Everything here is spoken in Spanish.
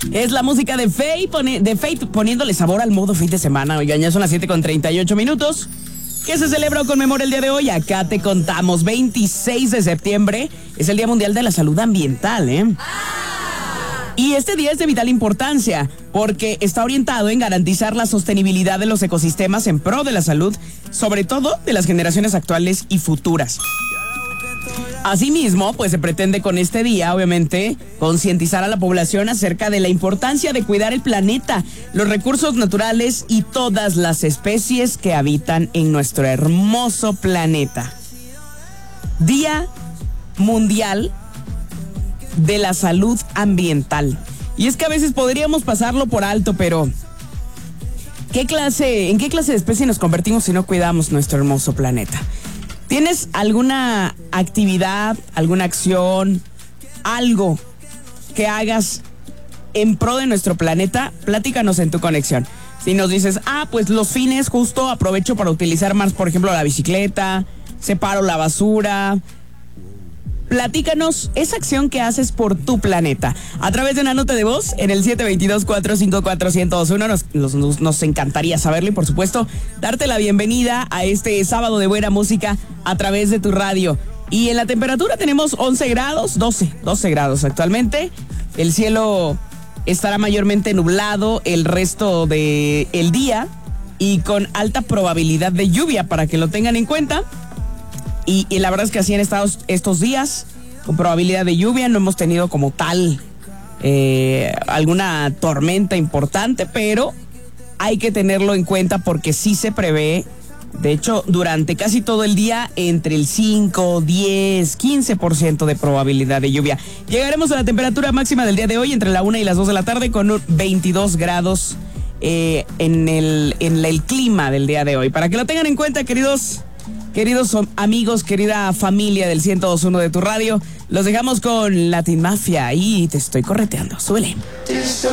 Es la música de Faith, poniéndole sabor al modo fin de semana. Oigan, ya son las 7:38. ¿Qué se celebra o conmemora el día de hoy? Acá te contamos. 26 de septiembre es el Día Mundial de la Salud Ambiental, Y este día es de vital importancia porque está orientado en garantizar la sostenibilidad de los ecosistemas en pro de la salud, sobre todo de las generaciones actuales y futuras. Asimismo, pues se pretende con este día, obviamente, concientizar a la población acerca de la importancia de cuidar el planeta, los recursos naturales y todas las especies que habitan en nuestro hermoso planeta. Día Mundial de la Salud Ambiental. Y es que a veces podríamos pasarlo por alto, pero ¿en qué clase de especie nos convertimos si no cuidamos nuestro hermoso planeta? ¿Tienes alguna actividad, alguna acción, algo que hagas en pro de nuestro planeta? Platícanos en tu conexión. Si nos dices, pues los fines justo aprovecho para utilizar más, por ejemplo, la bicicleta, separo la basura. Platícanos esa acción que haces por tu planeta. A través de una nota de voz en el 722-454-1021. Nos encantaría saberlo y, por supuesto, darte la bienvenida a este sábado de buena música a través de tu radio. Y en la temperatura tenemos 11 grados, 12 grados actualmente. El cielo estará mayormente nublado el resto del día y con alta probabilidad de lluvia, para que lo tengan en cuenta. Y la verdad es que así han estado estos días, con probabilidad de lluvia. No hemos tenido como tal alguna tormenta importante, pero hay que tenerlo en cuenta porque sí se prevé, de hecho, durante casi todo el día, entre el 5, 10, 15% de probabilidad de lluvia. Llegaremos a la temperatura máxima del día de hoy entre la 1 y las 2 de la tarde con 22 grados en el clima del día de hoy. Para que lo tengan en cuenta, queridos amigos, querida familia del 102.1 de tu radio, los dejamos con Latin Mafia y Te Estoy Correteando. Súbele.